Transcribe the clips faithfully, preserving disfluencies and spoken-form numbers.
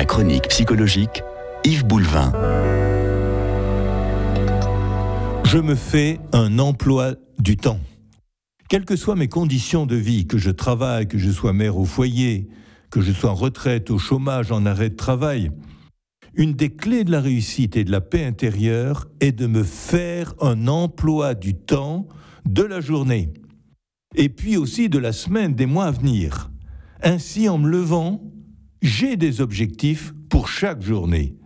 La chronique psychologique, Yves Boulevin. Je me fais un emploi du temps. Quelles que soient mes conditions de vie, que je travaille, que je sois mère au foyer, que je sois en retraite, au chômage, en arrêt de travail, une des clés de la réussite et de la paix intérieure est de me faire un emploi du temps de la journée, et puis aussi de la semaine, des mois à venir. Ainsi, en me levant, j'ai des objectifs pour chaque journée.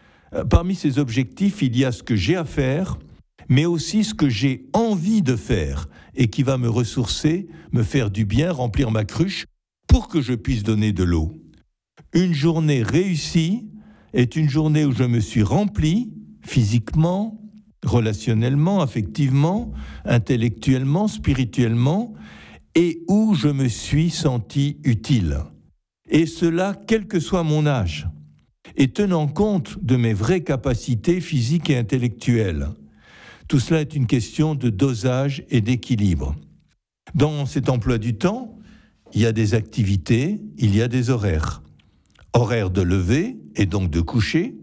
Parmi ces objectifs, il y a ce que j'ai à faire, mais aussi ce que j'ai envie de faire et qui va me ressourcer, me faire du bien, remplir ma cruche pour que je puisse donner de l'eau. Une journée réussie est une journée où je me suis rempli physiquement, relationnellement, affectivement, intellectuellement, spirituellement, et où je me suis senti utile. Et cela, quel que soit mon âge, et tenant compte de mes vraies capacités physiques et intellectuelles. Tout cela est une question de dosage et d'équilibre. Dans cet emploi du temps, il y a des activités, il y a des horaires. Horaire de lever et donc de coucher,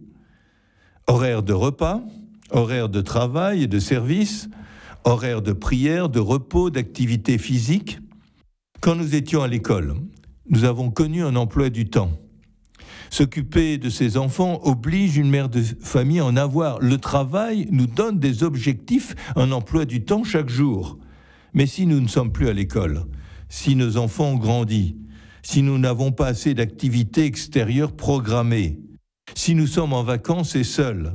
horaire de repas, horaire de travail et de service, horaire de prière, de repos, d'activité physique. Quand nous étions à l'école, nous avons connu un emploi du temps. S'occuper de ses enfants oblige une mère de famille à en avoir. Le travail nous donne des objectifs, un emploi du temps chaque jour. Mais si nous ne sommes plus à l'école, si nos enfants ont grandi, si nous n'avons pas assez d'activités extérieures programmées, si nous sommes en vacances et seuls,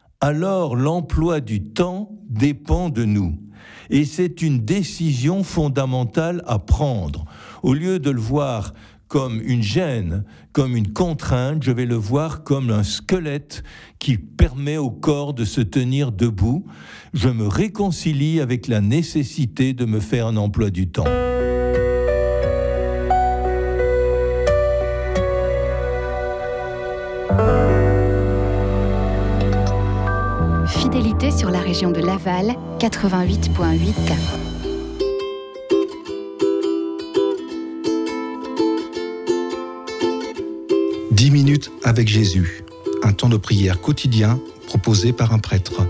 alors l'emploi du temps dépend de nous. Et c'est une décision fondamentale à prendre. Au lieu de le voir comme une gêne, comme une contrainte, je vais le voir comme un squelette qui permet au corps de se tenir debout. Je me réconcilie avec la nécessité de me faire un emploi du temps. Fidélité sur la région de Laval, quatre-vingt-huit virgule huit. dix minutes avec Jésus, un temps de prière quotidien proposé par un prêtre.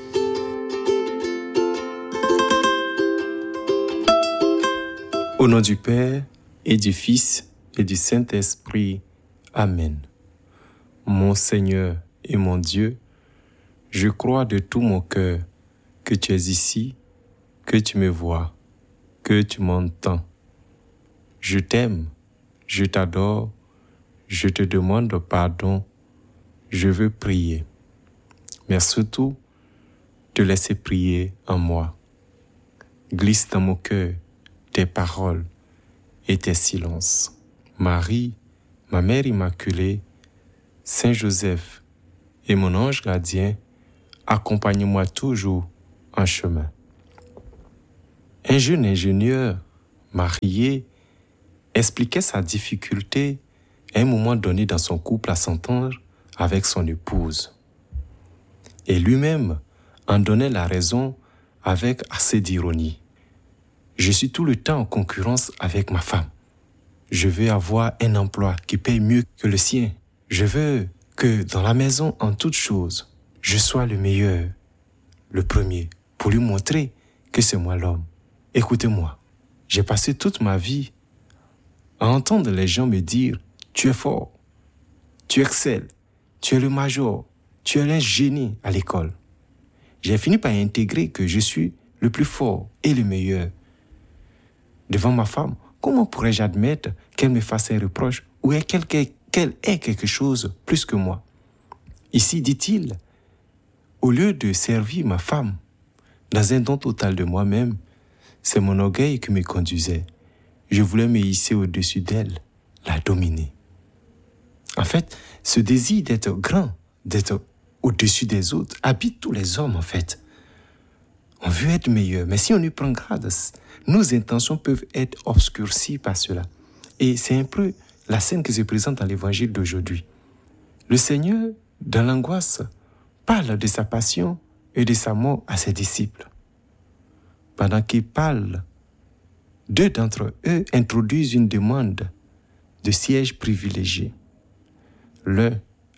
Au nom du Père et du Fils et du Saint-Esprit. Amen. Mon Seigneur et mon Dieu, je crois de tout mon cœur que tu es ici, que tu me vois, que tu m'entends. Je t'aime, je t'adore, je te demande pardon, je veux prier. Mais surtout, te laisser prier en moi. Glisse dans mon cœur tes paroles et tes silences. Marie, ma mère immaculée, Saint Joseph et mon ange gardien, accompagne-moi toujours en chemin. Un jeune ingénieur marié expliquait sa difficulté à un moment donné dans son couple à s'entendre avec son épouse. Et lui-même en donnait la raison avec assez d'ironie. Je suis tout le temps en concurrence avec ma femme. Je veux avoir un emploi qui paye mieux que le sien. Je veux que dans la maison, en toutes choses, je sois le meilleur, le premier, pour lui montrer que c'est moi l'homme. Écoutez-moi, j'ai passé toute ma vie à entendre les gens me dire « Tu es fort, tu excelles, tu es le major, tu es un génie à l'école. » J'ai fini par intégrer que je suis le plus fort et le meilleur. Devant ma femme, comment pourrais-je admettre qu'elle me fasse un reproche ou qu'elle, qu'elle ait quelque chose plus que moi? Ici, dit-il, au lieu de servir ma femme dans un don total de moi-même, c'est mon orgueil qui me conduisait. Je voulais me hisser au-dessus d'elle, la dominer. En fait, ce désir d'être grand, d'être au-dessus des autres, habite tous les hommes en fait. On veut être meilleur, mais si on y prend grade, nos intentions peuvent être obscurcies par cela. Et c'est un peu la scène qui se présente dans l'évangile d'aujourd'hui. Le Seigneur, dans l'angoisse, parle de sa passion et de sa mort à ses disciples. Pendant qu'il parle, deux d'entre eux introduisent une demande de siège privilégié. L'un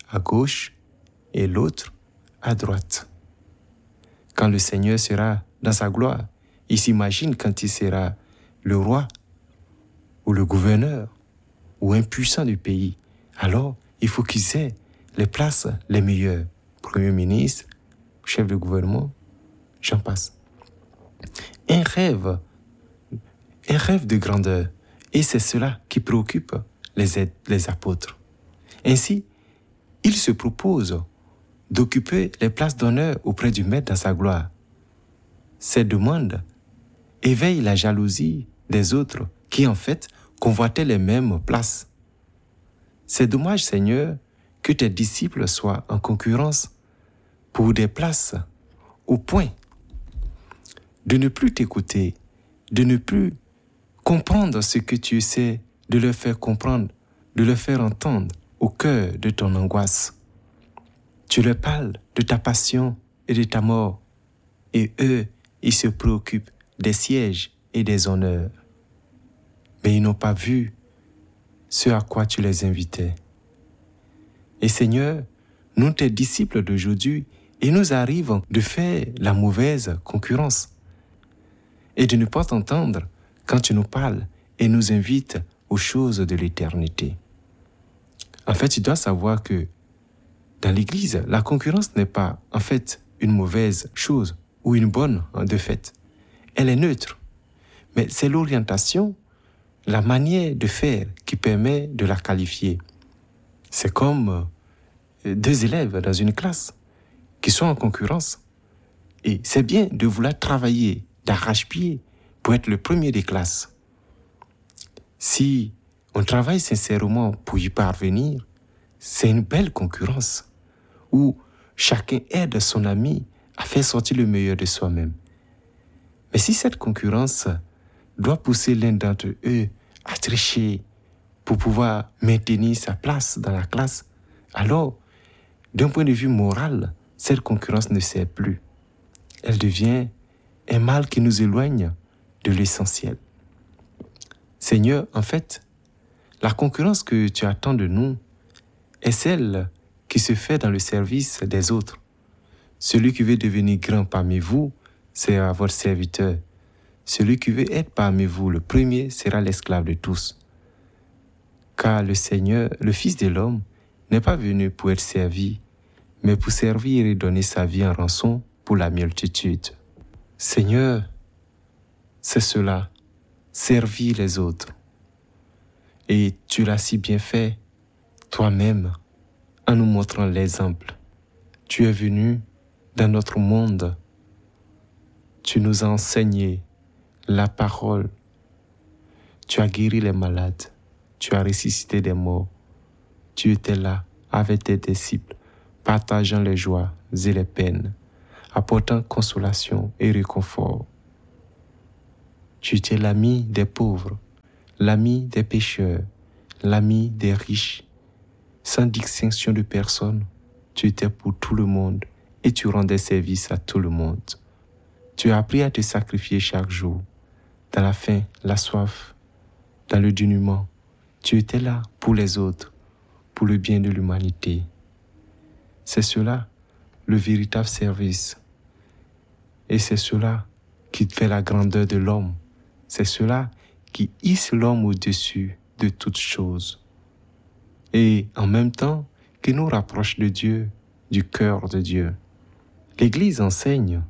à gauche et l'autre à droite. Quand le Seigneur sera dans sa gloire, il s'imagine quand il sera le roi ou le gouverneur ou un puissant du pays. Alors, il faut qu'ils aient les places les meilleures. Premier ministre, chef de gouvernement, j'en passe. Un rêve, un rêve de grandeur. Et c'est cela qui préoccupe les, aides, les apôtres. Ainsi, ils se proposent d'occuper les places d'honneur auprès du Maître dans sa gloire. Ces demandes éveillent la jalousie des autres qui, en fait, convoitaient les mêmes places. C'est dommage, Seigneur, que tes disciples soient en concurrence pour des places au point de ne plus t'écouter, de ne plus comprendre ce que tu essaies de leur faire comprendre, de leur faire entendre au cœur de ton angoisse. Tu leur parles de ta passion et de ta mort, et eux, ils se préoccupent des sièges et des honneurs. Mais ils n'ont pas vu ce à quoi tu les invitais. Et Seigneur, nous, tes disciples d'aujourd'hui, il nous arrive de faire la mauvaise concurrence et de ne pas t'entendre quand tu nous parles et nous invites aux choses de l'éternité. En fait, tu dois savoir que dans l'Église, la concurrence n'est pas en fait une mauvaise chose ou une bonne de fait. Elle est neutre, mais c'est l'orientation, la manière de faire qui permet de la qualifier. C'est comme deux élèves dans une classe qui sont en concurrence. Et c'est bien de vouloir travailler d'arrache-pied pour être le premier des classes. Si on travaille sincèrement pour y parvenir, c'est une belle concurrence où chacun aide son ami à faire sortir le meilleur de soi-même. Mais si cette concurrence doit pousser l'un d'entre eux à tricher pour pouvoir maintenir sa place dans la classe, alors, d'un point de vue moral, cette concurrence ne sert plus. Elle devient un mal qui nous éloigne de l'essentiel. Seigneur, en fait, la concurrence que tu attends de nous est celle qui se fait dans le service des autres. Celui qui veut devenir grand parmi vous sera votre serviteur. Celui qui veut être parmi vous le premier sera l'esclave de tous. Car le Seigneur, le Fils de l'homme, n'est pas venu pour être servi, mais pour servir et donner sa vie en rançon pour la multitude. Seigneur, c'est cela, servir les autres. Et tu l'as si bien fait, toi-même, en nous montrant l'exemple. Tu es venu dans notre monde. Tu nous as enseigné la parole. Tu as guéri les malades. Tu as ressuscité des morts. Tu étais là avec tes disciples, partageant les joies et les peines, apportant consolation et réconfort. Tu étais l'ami des pauvres, l'ami des pécheurs, l'ami des riches. Sans distinction de personne, tu étais pour tout le monde et tu rendais service à tout le monde. Tu as appris à te sacrifier chaque jour, dans la faim, la soif, dans le dénuement. Tu étais là pour les autres, pour le bien de l'humanité. C'est cela, le véritable service. Et c'est cela qui fait la grandeur de l'homme. C'est cela qui hisse l'homme au-dessus de toutes choses. Et en même temps, qui nous rapproche de Dieu, du cœur de Dieu. L'Église enseigne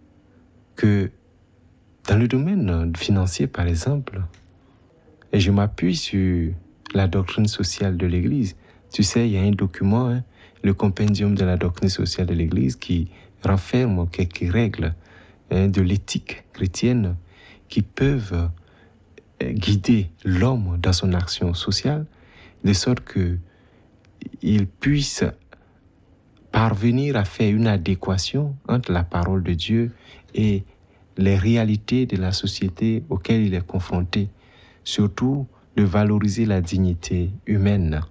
que dans le domaine financier, par exemple, et je m'appuie sur la doctrine sociale de l'Église. Tu sais, il y a un document, hein, le compendium de la doctrine sociale de l'Église, qui renferme quelques règles hein, de l'éthique chrétienne qui peuvent guider l'homme dans son action sociale, de sorte qu'il puisse parvenir à faire une adéquation entre la parole de Dieu et les réalités de la société auxquelles il est confronté, surtout de valoriser la dignité humaine.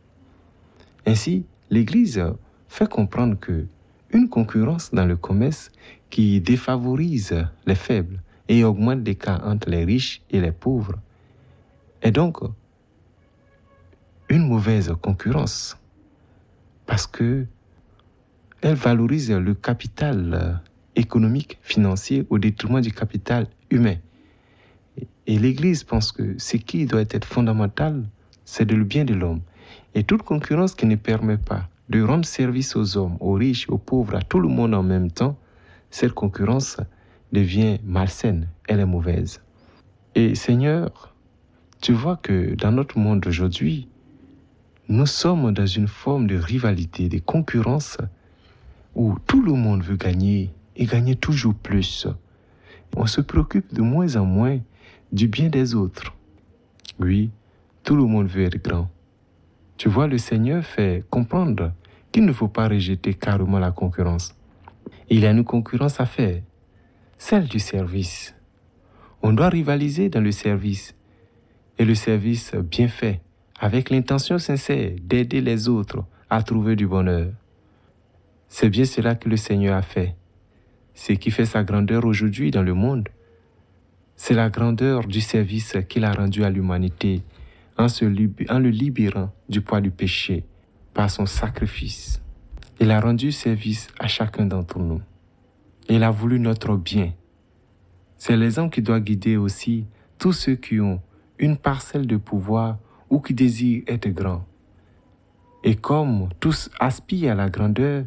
Ainsi, l'Église fait comprendre que une concurrence dans le commerce qui défavorise les faibles et augmente l'écart entre les riches et les pauvres est donc une mauvaise concurrence. parce que elle valorise le capital économique, financier au détriment du capital humain. Et l'Église pense que ce qui doit être fondamental, c'est le bien de l'homme. Et toute concurrence qui ne permet pas de rendre service aux hommes, aux riches, aux pauvres, à tout le monde en même temps, cette concurrence devient malsaine, elle est mauvaise. Et Seigneur, tu vois que dans notre monde aujourd'hui, nous sommes dans une forme de rivalité, de concurrence, où tout le monde veut gagner et gagner toujours plus. On se préoccupe de moins en moins du bien des autres. Oui, tout le monde veut être grand. Tu vois, le Seigneur fait comprendre qu'il ne faut pas rejeter carrément la concurrence. Il y a une concurrence à faire, celle du service. On doit rivaliser dans le service, et le service bien fait, avec l'intention sincère d'aider les autres à trouver du bonheur. C'est bien cela que le Seigneur a fait. Ce qui fait sa grandeur aujourd'hui dans le monde, c'est la grandeur du service qu'il a rendu à l'humanité en, se lib- en le libérant du poids du péché par son sacrifice. Il a rendu service à chacun d'entre nous. Il a voulu notre bien. C'est l'exemple qui doit guider aussi tous ceux qui ont une parcelle de pouvoir ou qui désirent être grands. Et comme tous aspirent à la grandeur,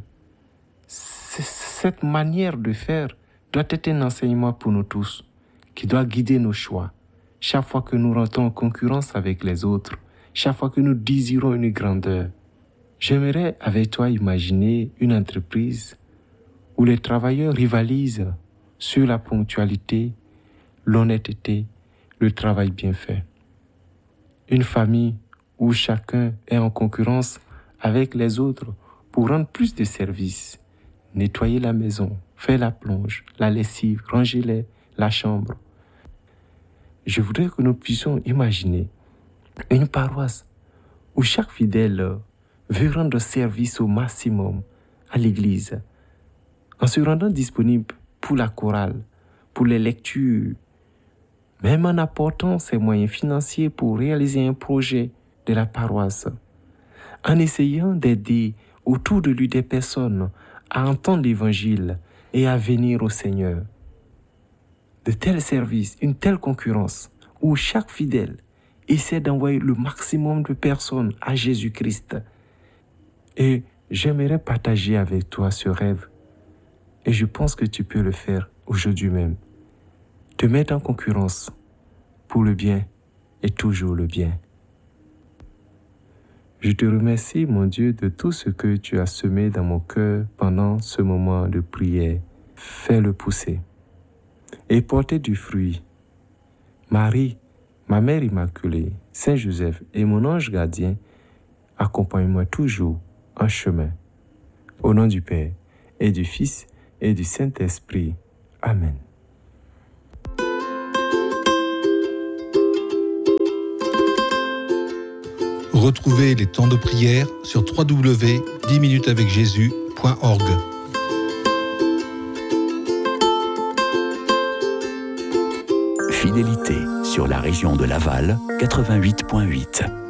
cette manière de faire doit être un enseignement pour nous tous, qui doit guider nos choix. Chaque fois que nous rentrons en concurrence avec les autres, chaque fois que nous désirons une grandeur, j'aimerais avec toi imaginer une entreprise où les travailleurs rivalisent sur la ponctualité, l'honnêteté, le travail bien fait. Une famille où chacun est en concurrence avec les autres pour rendre plus de services, nettoyer la maison, faire la plonge, la lessive, ranger les, la chambre. Je voudrais que nous puissions imaginer une paroisse où chaque fidèle veut rendre service au maximum à l'Église, en se rendant disponible pour la chorale, pour les lectures, même en apportant ses moyens financiers pour réaliser un projet de la paroisse, en essayant d'aider autour de lui des personnes à entendre l'Évangile et à venir au Seigneur. De tels services, une telle concurrence, où chaque fidèle essaie d'envoyer le maximum de personnes à Jésus-Christ. Et j'aimerais partager avec toi ce rêve. Et je pense que tu peux le faire aujourd'hui même. Te mettre en concurrence pour le bien et toujours le bien. Je te remercie, mon Dieu, de tout ce que tu as semé dans mon cœur pendant ce moment de prière. Fais-le pousser et porter du fruit. Marie, ma mère immaculée, Saint Joseph et mon ange gardien, accompagne-moi toujours en chemin. Au nom du Père et du Fils et du Saint-Esprit. Amen. Retrouvez les temps de prière sur w w w point dix minutes avec jésus point org. Fidélité sur la région de Laval, quatre-vingt-huit point huit.